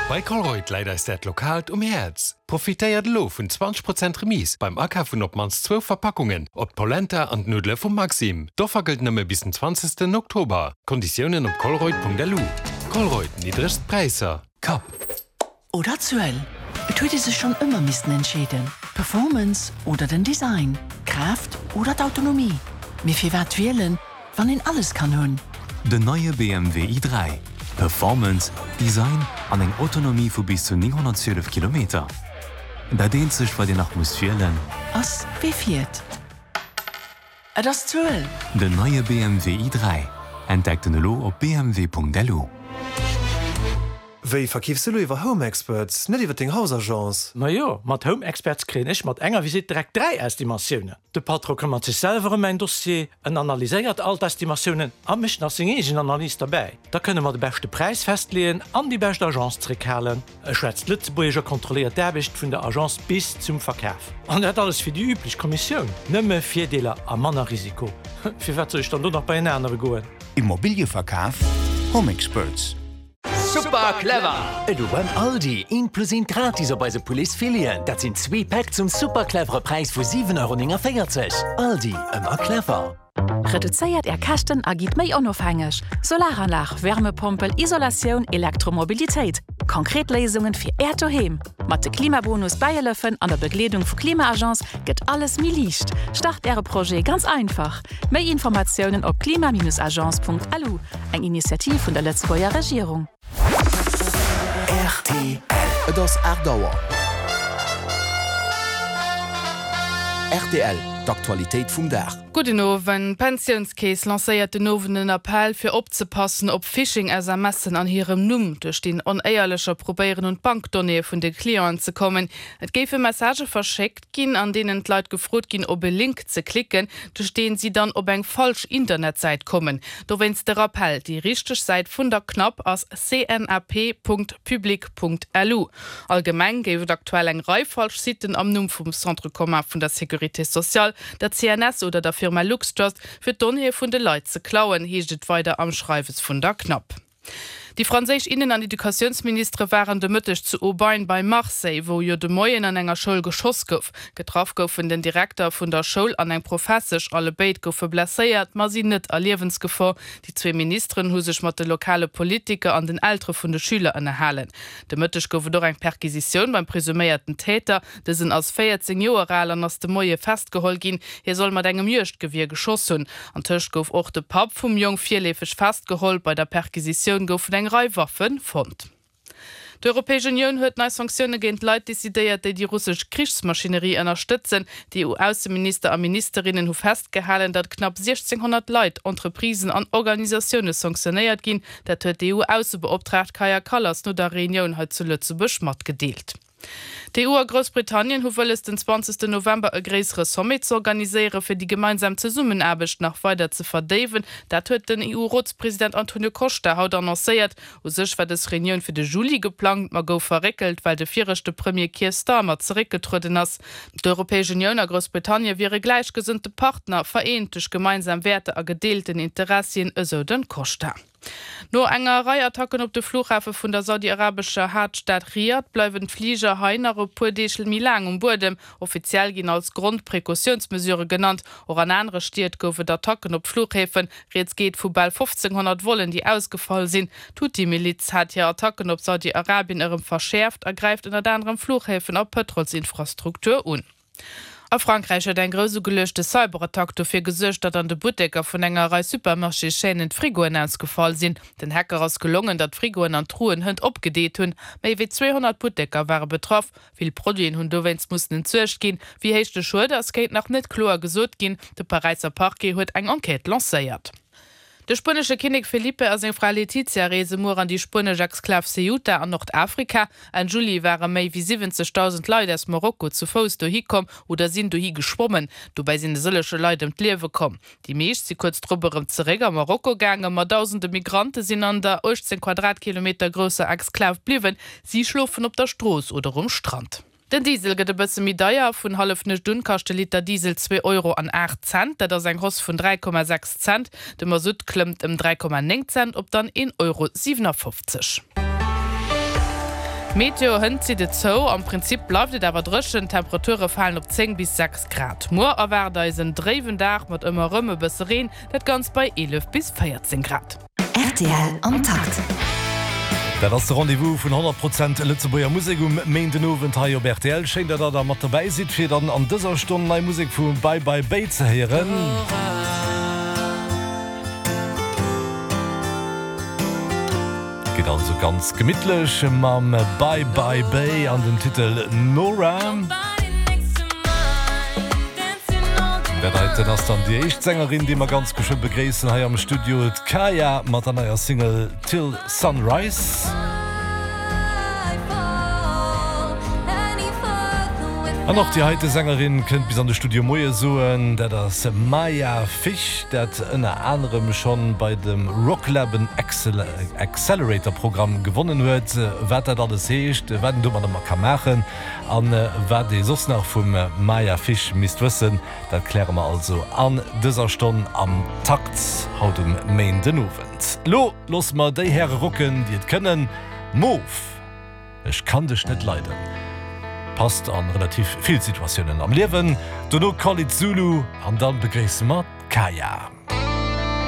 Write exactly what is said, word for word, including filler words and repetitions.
Bei Colruyt leider ist das lokal um Herz. Profitiert lo von zwanzig Prozent Remis beim Ankaufen ob mans zwölf Verpackungen, ob Polenta und Nudler von Maxim. Doch gilt nur bis zum zwanzigsten Oktober. Konditionen auf colruyt punkt d l. Colruyt, niedrigst Preise. Cup. Oder Zuell. Et huet se schon immer missten entschäden. Performance oder den Design. Kraft oder d'Autonomie. Mir fir wat wählen, wann in alles kann hunn. De neue B M W i drei. Performance, Design an eng Autonomie vu bis zu neunhundertzwölf Kilometer. Da dehnt sech, weil Di nach muss wählen. Ass wie viert. Et das Zuell. De neue B M W i drei. Entdeckt den Lo op b m w punkt d l. Wéi verkiefst du iwwer Home Experts, net iwwer deng Hausagence? Na jo, mat Home Experts krenech mat enger wie direkt drei Estimationune. De Patro këmmert sich selber mein Dossier en analyséiert alt Estimationen an mech nach segin Analyse dabei. Da kënne mat de beste Preis festleen an die beste Agence trehalen. E Schwez Lützeburger kontrolliert derbecht vun der Agence bis zum Verkauf. An dat alles fir die üblich Kommission. Nëmme vier Deler a Manner Risiko. Fi wat ich dann du noch bei en Äner goen. Immobilieverkauf Home Experts. Super clever! Du beim Aldi ein plus ein gratis bei se Police-Filien. Dat sind zwei Pack zum super clevere Preis für sieben Euro vierzig. Aldi, immer clever. Reduzéiert er Kachten agit méi onofhängeg. Solaranlage, Wärmepumpe, Isolation, Elektromobilitéit. Konkret Lesungen fir Air to Home. Mat de Klimabonus Bayerlöffen an der Bekleedung vu Klimaagenz gëtt alles mi liicht. Start Äre Projekt ganz einfach. Méi Informationoen op klima Bindestrich agence punkt a l u. Eg Initiativ vun der Letzboer Regierung. R T L. Das Erdauer. R T L, d'Aktualitéit vum Dach. Guten wenn Pensionscase lancéiert den novenen Appell fir opzepassen op Phishing-S M S'en an hirem Numm durch den oneierlecher Probieren und Bankdonnées vun de Klienten ze kommen. Et géfe Message verschickt ginn, an denen d'Leit gefrot ginn op e Link ze klicken, durch den sie dann op eng falsch Internetseite kommen. Do wenns der Appell die richteg Seit vun der Knapp as c n a p punkt public punkt l u. Allgemein géwet aktuell eng Reifalsch Siten am Numm vum Centre Commun vun der Sécurité Sociale, der C N S oder der Firma Luxtrust fir d'Données vun de Leiit ze klauen, hieget weiter am Schreiwes vun der Knapp. Die Franzisch Innen- an Edukationsminister waren de Mëttech zu Aubagne bei Marseille, wo jo de Moien an enger Schoul geschoss gouf. Getraf goufen den Direktor vun der Schoul an eng professch alle Beit goufe blesséiert, ma sie net erlewensgefor. Die zwei Ministeren hu sech mat de lokale Politiker an den Äre vun de Schüler ënnerhalen. De Mëttech goufe doch eng Perquisition beim presuméierten Täter, desen aus vierzehn Joer an ass de Moie festgehol gin, hier soll mat engem Jcht Gewier geschoss hun. An Tëch gouf och de Pap vum Jong vierlefech festgeholt, bei der Perquisition goufen eng Waffen fand. Die Europäische Union huet neue Sanktionen gegen Leute desideiert, die die russische Kriegsmaschinerie unterstützen. Die E U-Außenminister und Ministerinnen haben festgehalten, dass knapp sechzehnhundert Leute, Entreprisen und Organisationen sanktioniert gehen. Das hat die E U-Außenbeauftragte Kaja Kallas nur der Reunion heute zu Lützeburg mitgeteilt. Die E U a Großbritannien hu es den zwanzigsten November e gräsere Summit zu organisieren, für die gemeinsam Zusammenarbeit nach weiter zu verdeven. Dat huet den E U-Ratspräsident Antonio Costa haut annonciert. U sech war das Reunion für de Juli geplant, ma gouf verrekelt, weil de vierchte Premier Keir Starmer zurückgetreten ass. Die Europäische Union a Großbritannien wäre gleichgesinnte Partner, vereint durch gemeinsam Werte a gedeelten Interessen, eso den Costa. No enger Reiattacken op de Flughafen vun der saudi-arabischer Hauptstadt Riyadh bleiwen Flieger heiner op puerdechel Milang um Burdem offiziell gin als Grundpräkautionsmesure genannt. Or an andere Stiert goufe d'Attacken op Flughäfen. Reds geht vu bald fünfzehnhundert Wollen, die ausgefallen sind. Tut die Miliz hat ja Attacken op Saudi-Arabien ihrem verschärft, ergreift in der anderen Flughäfen op Petrolsinfrastruktur un. A Frankreich hat ein gröse gelöschte Cyberattack dafür gesucht, dass an de Butdecker von engerei Supermarché-Schänen Frigoen ausgefallen sind. Den Hacker ist gelungen, dass Frigoen an Truhen hund abgedeht hun. Mehr wie zweihundert Butdecker waren betroffen. Viele Produkte und Dovens mussten in Zürich gehen. Wie heißt die Schuld, es geht noch nicht klar gesucht gehen. Der Pariser Parquet hat eine Enquete lanciert. Der spanische König Felipe aus eng Frau Letizia reise mor an die spanische Exklave Ceuta an Nordafrika. An Juli waren méi wie siebzigtausend Leute aus Marokko zu Fuß dohikom oder sind dohi geschwommen. Dabei sind sëllesche Leute um d'Liewe kom. Die meescht sie kurz drüberem zerreger Marokko gange, ma tausende Migranten sind an der achtzehn Quadratkilometer große Exklave blieben. Sie schlufen op der Stroß oder um Strand. Den Diesel gëtt e bësse mi deier vun half ne Stunn kachte Liter Diesel zwei Euro an acht Cent, dat ass eng Ross vun drei Komma sechs Cent, de Masut klemmt em drei Komma neun Cent op dann ein Euro siebenundfünfzig. Meteo hënnt si de zo am Prinzip bleibt awer dreschen Temperature fallen op zehn bis sechs Grad. Mo awer da is en drewen Dach mat ëmmer rëmme bessereen, dat ganz bei elf bis vierzehn Grad. R T L am Takt. Dat ass de Rendevous vun hundert Prozent Lützeburger Musik um Mainden Nowen Hai op R T L schenkt dat der mat dabei sit fir dann an dëser Stunde nei Musik vum Bye Bye Bay ze heieren. Geht also ganz gemidtlech mam Bye Bye Bay an den Titel Nora. Weiten ass dann die Echtsängerin, die man ganz geschön begräessen ha am Studio et Kaya mat an eier Single Till Sunrise. An noch die heite Sängerin könnt bis an de Studio Moie soen, dat das Maya Fisch, dat ënner anderem schon bei dem Rocklaben Accelerator Programm gewonnen huet, wat dat alles heescht, werden du man immer kann machen, an wat de sos nach vum Maya Fisch miswissen, dat klären wir also an dieser Stunde am Takt haut dem Main den Novent. Lo, los mal de her Rocken, die het können, Move. Ich kann dich nicht leiden. Passt an relativ viel Situationen am Leben. Du no Khalid Zulu an dann begräst mat Kaya.